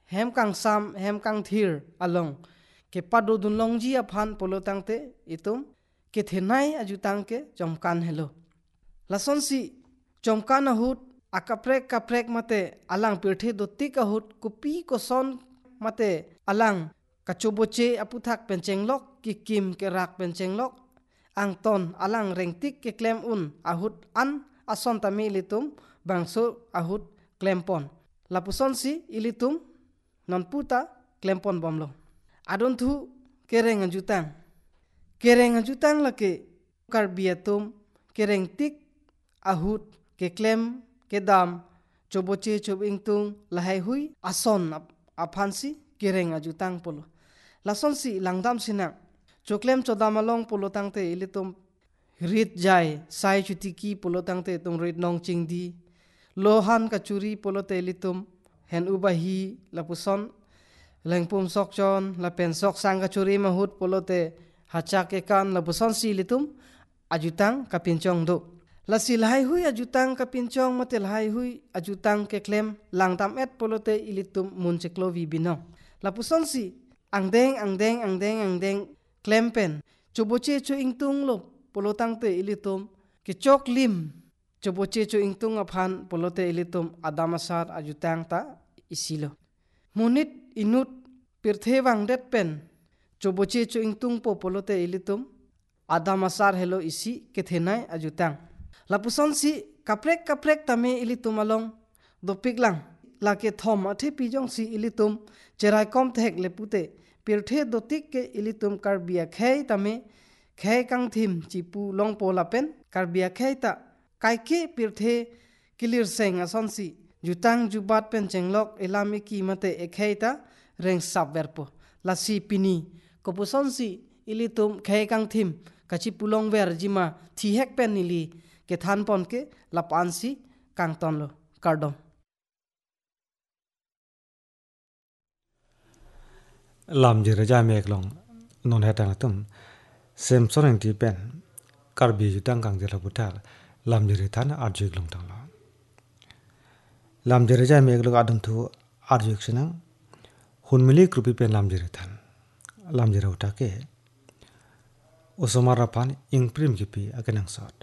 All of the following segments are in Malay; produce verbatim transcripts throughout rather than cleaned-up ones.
hem kang sam hem kang thir along ke pado dun long ji aphan polo tangte itum ke thenai ajutang ke jomkan hello lason si jomkan ahut akaprek kaprek mate alang pirthi dotti kahut kupi koson mate alang kachoboche aputhak pencenglok ki kim ke rak pencenglok angton alang rengtik ke klem un ahut an ason tami litum bangso ahut klempon lapuson si ilitum non puta klempon bomlo adon thu kereng ajutang kereng ajutang lake karbiatum kereng tik ahut ke klem ke dam choboche chobingtung lahai hui ason aphansi kereng ajutang polo lason si langdam sina choklem chodamalong polo tangte ilitum rit jai sai chutiki polo tangte tum rit nong chingdi lohan kachuri polo te ilitum hen ubahi lapuson lengpum sokchon la pen sok sang kachuri mahut polo te hachak ekan lapuson si ilitum ajutang kapinchong do la silhai hui ajutang kapinchong mate lahai hui ajutang ke klem langtam et polo te ilitum muncheklovi binong lapuson si angdeng angdeng angdeng angdeng klempen choboche cho ingtung lo polo tangte ilitum ke chok lim choboche cho ingtung aphan polo te ilitum adamasar ajutang ta isilo munit inut pirthewang det pen choboche cho ingtung po polo te ilitum adamasar hello isi ke thenai ajutang lapuson si kaprek kaprek tame ilitum along dopiklang lake thom athe pijong si ilitum cherai kom thek lepute pirthe dotik ke ilitum karbia khei tame khei kang thim chipu long polapen karbia khei ta kaike pirthe kilir seng ason si jutang jubat pen chenglok elami ki mate ekhei ta reng sabverpo lasi pini kopuson si ilitum khei kang thim kachi pulong ver jima thi hek pen nili ke than pon ke lapan si kang ton lo kardom lam je raja mek long non hetang tum sem soreng ti pen karbi jutang kang je labutar lam je than arjik long tang lo lam je raja mek lo adum thu arjik sinang hun mili krupi pen lam je than lam je rauta ke osomara pan ing prim kipi akenang sot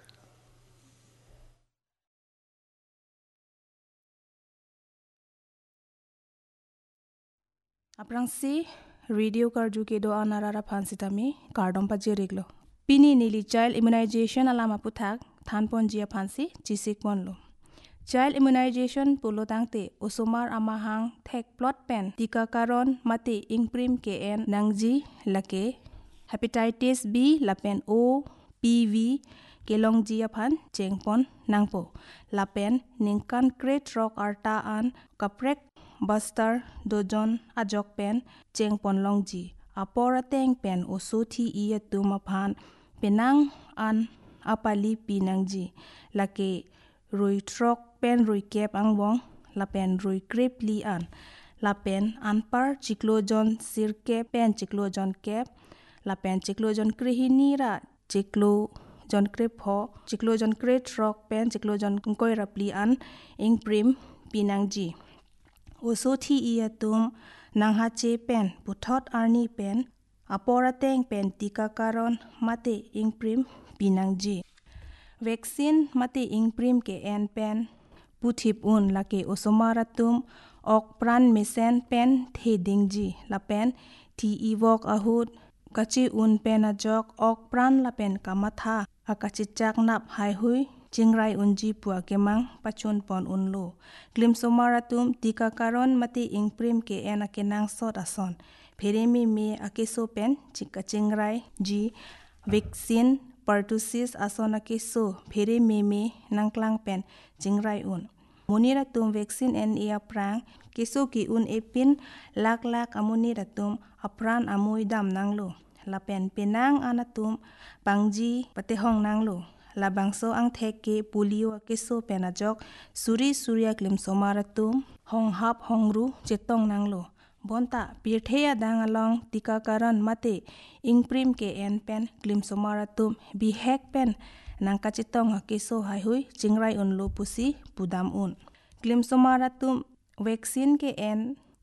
aprang si radio karju ke do anarara phansitami kardom pa jeriglo pini nili child immunization alama puthak thanpon jia phansi chisik monlo child immunization pulo tangte osomar amahang thek plot pen tikakaron mate ingprim kn nangji lake hepatitis B lapen O P V kelong jia phan chengpon nangpo lapen ningkan kret rock arta an kaprek Buster dojon ajok pen chengpon longji apora teng pen osuthi iya tuma phan penang an apali pinangji lake roi trok pen roi kep angwong lapen roi krep li an lapen anpar chiklojon sirke pen chiklojon kep lapen chiklojon krihini ra chiklo jon krep ho chiklojon kret rock pen chiklojon koi rapli an ingprim pinangji osuthi iya tum nanghache pen puthot arni pen apora teng pen tikakaron mate ingprim pinangji vaccine mate ingprim ke en pen puthip un lake osomaratum ok pran mesen pen thedingji lapen thi ivok ahut kachi un pen ajok ok pran lapen kamatha akachichak nap hai hui chingrai unji puwa kemang pachun pon unlo glimsomaratum tikakaron mate ingprim ke en akenang sot ason pheremi me akeso pen chika chingrai ji vaccine pertussis ason akeso pheremi me nangklang pen chingrai un muniratum vaccine en ia prang keso ki un epin lak lak amuniratum apran amui dam nanglo lapen penang anatum pangji patehong nanglo labangso ang theke polio keso penajok suri surya glimsomaratum honghap hongru chetong nanglo bonta pirtheya dangalong tikakaran mate ingprim ke en pen glimsomaratum bihek pen nangka chetong keso hai hui chingrai unlo pusi pudam un glimsomaratum vaccine ke en